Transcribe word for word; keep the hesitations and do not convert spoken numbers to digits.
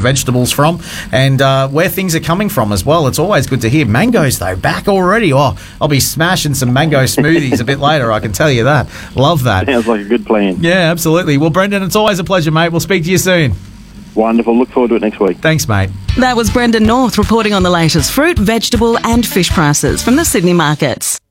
vegetables from, and uh, where things are coming from as well. It's always good to hear. Mangoes, though, back already. Oh, I'll be smashing some mango smoothies a bit later, I can tell you that. Love that. Sounds like a good plan. Yeah, absolutely. Well, Brendan, it's always a pleasure, mate. We'll speak to you soon. Wonderful. Look forward to it next week. Thanks, mate. That was Brendan North reporting on the latest fruit, vegetable and fish prices from the Sydney markets.